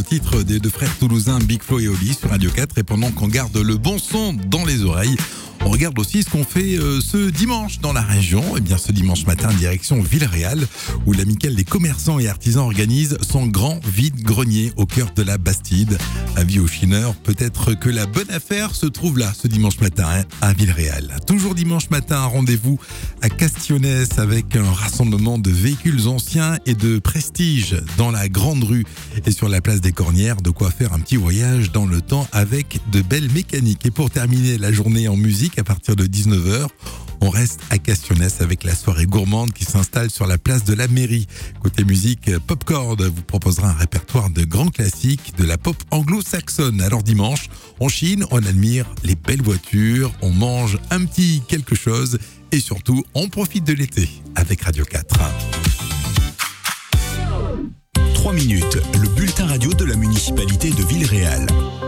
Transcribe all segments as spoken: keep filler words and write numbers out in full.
nouveau titre des deux frères toulousains Big Flo et Oli sur Radio quatre. Et pendant qu'on garde le bon son dans les oreilles, on regarde aussi ce qu'on fait euh, ce dimanche dans la région. Et bien ce dimanche matin, direction Villeréal, où l'amicale des commerçants et artisans organise son grand vide-grenier au cœur de la Bastide. Avis aux chineurs, peut-être que la bonne affaire se trouve là ce dimanche matin hein, à Villeréal. Toujours dimanche matin, un rendez-vous à Castillonnès avec un rassemblement de véhicules anciens et de prestige dans la grande rue et sur la place des Cornières. De quoi faire un petit voyage dans le temps avec de belles mécaniques. Et pour terminer la journée en musique, à partir de dix-neuf heures, on reste à Castillonnès avec la soirée gourmande qui s'installe sur la place de la mairie. Côté musique, Popcord vous proposera un répertoire de grands classiques de la pop anglo-saxonne. Alors dimanche, on chine, on admire les belles voitures, on mange un petit quelque chose et surtout, on profite de l'été avec Radio quatre. trois minutes, le bulletin radio de la municipalité de Villeréal.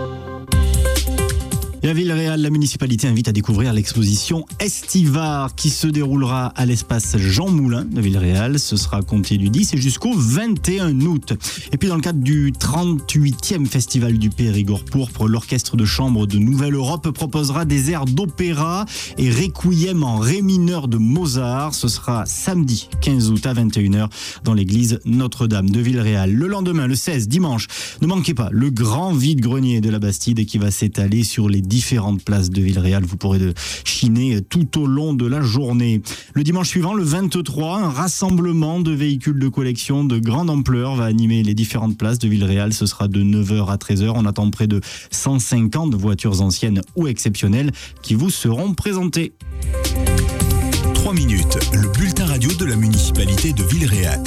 Et à Villeréal, la municipalité invite à découvrir l'exposition Estivare qui se déroulera à l'espace Jean Moulin de Villeréal. Ce sera compté du dix et jusqu'au vingt et un août. Et puis dans le cadre du trente-huitième Festival du Périgord pourpre, l'orchestre de chambre de Nouvelle-Europe proposera des airs d'opéra et requiem en ré mineur de Mozart. Ce sera samedi quinze août à vingt et une heures dans l'église Notre-Dame de Villeréal. Le lendemain, le seize, dimanche, ne manquez pas le grand vide-grenier de la Bastide qui va s'étaler sur les différentes places de Villeréal. Vous pourrez de chiner tout au long de la journée. Le dimanche suivant, le vingt-trois, un rassemblement de véhicules de collection de grande ampleur va animer les différentes places de Villeréal. Ce sera de neuf heures à treize heures. On attend près de cent cinquante voitures anciennes ou exceptionnelles qui vous seront présentées. trois minutes, le bulletin radio de la municipalité de Villeréal.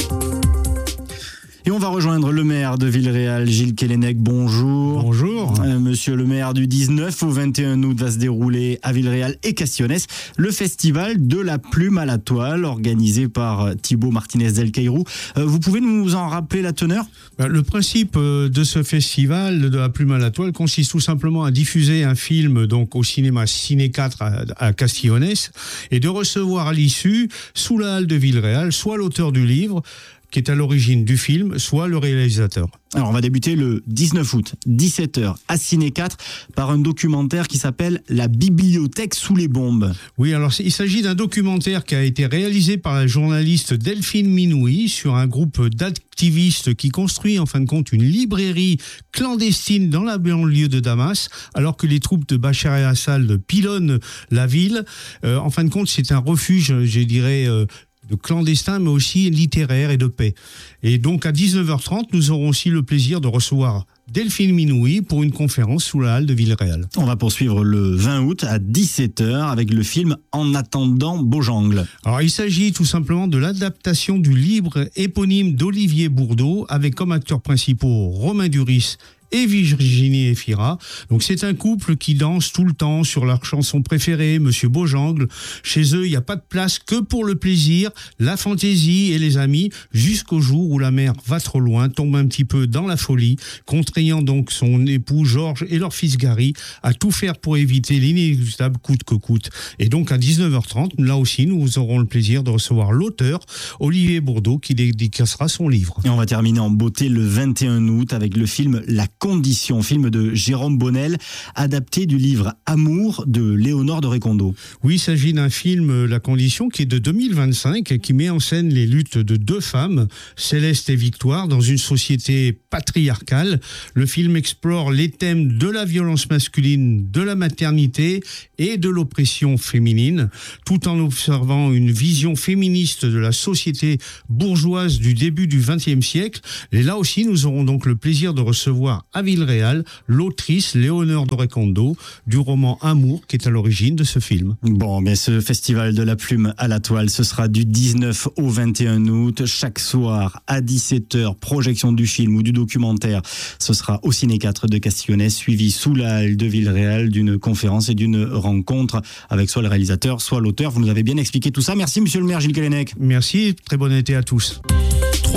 Et on va rejoindre le maire de Villeréal, Gilles Kellenec. Bonjour. Bonjour. Euh, monsieur le maire, du dix-neuf au vingt et un août va se dérouler à Villeréal et Castillonnès le festival de la plume à la toile organisé par Thibaut Martinez del Cairo. Euh, vous pouvez nous en rappeler la teneur ? Le principe de ce festival de la plume à la toile consiste tout simplement à diffuser un film donc au cinéma Ciné quatre à, à Castillonnès et de recevoir à l'issue, sous la halle de Villeréal, soit l'auteur du livre qui est à l'origine du film, soit le réalisateur. Alors on va débuter le dix-neuf août, dix-sept heures, à Ciné quatre, par un documentaire qui s'appelle « La bibliothèque sous les bombes ». Oui, alors il s'agit d'un documentaire qui a été réalisé par la journaliste Delphine Minoui sur un groupe d'activistes qui construit en fin de compte une librairie clandestine dans la banlieue de Damas, alors que les troupes de Bachar el-Assad pilonnent la ville. Euh, en fin de compte, c'est un refuge, je dirais, euh, de clandestins, mais aussi littéraire et de paix. Et donc, à dix-neuf heures trente, nous aurons aussi le plaisir de recevoir Delphine Minoui pour une conférence sous la halle de Villeréal. On va poursuivre le vingt août à dix-sept heures avec le film En attendant Beaujangle. Alors, il s'agit tout simplement de l'adaptation du livre éponyme d'Olivier Bourdeau, avec comme acteurs principaux Romain Duris et Virginie Efira. Donc c'est un couple qui danse tout le temps sur leur chanson préférée, Monsieur Beaujangle. Chez eux, il n'y a pas de place que pour le plaisir, la fantaisie et les amis, jusqu'au jour où la mère va trop loin, tombe un petit peu dans la folie, contraignant donc son époux Georges et leur fils Gary à tout faire pour éviter l'inéluctable coûte que coûte. Et donc à dix-neuf heures trente, là aussi, nous aurons le plaisir de recevoir l'auteur, Olivier Bourdeau, qui dédicacera son livre. Et on va terminer en beauté le vingt et un août avec le film La Condition, film de Jérôme Bonnel, adapté du livre Amour de Léonore de Recondo. Oui, il s'agit d'un film, La Condition, qui est de deux mille vingt-cinq et qui met en scène les luttes de deux femmes, Céleste et Victoire, dans une société patriarcale. Le film explore les thèmes de la violence masculine, de la maternité et de l'oppression féminine, tout en observant une vision féministe de la société bourgeoise du début du vingtième siècle. Et là aussi, nous aurons donc le plaisir de recevoir à Villeréal l'autrice Léonore de Recondo du roman Amour, qui est à l'origine de ce film. Bon, mais ce festival de la plume à la toile, ce sera du dix-neuf au vingt et un août. Chaque soir à dix-sept heures, projection du film ou du documentaire. Ce sera au Ciné quatre de Castillonnès, suivi sous la halle de Villeréal d'une conférence et d'une rencontre avec soit le réalisateur, soit l'auteur. Vous nous avez bien expliqué tout ça. Merci, monsieur le maire Gilles Kellenec. Merci, très bon été à tous.